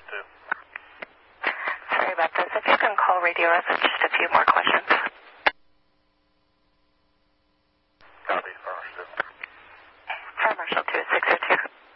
Sorry about this. If you can call Radio Resident, just a few more questions. Copy, Farmer 2. Farmer 2, 602.